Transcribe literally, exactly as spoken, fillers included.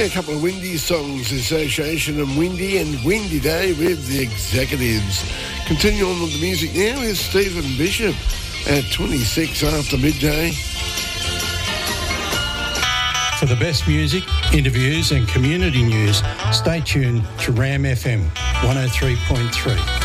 Yeah, a couple of Windy songs, Association and Windy and Windy Day with the Executives. Continue on with the music now is Stephen Bishop at twenty-six after midday. For the best music, interviews and community news, stay tuned to Ram F M one oh three point three.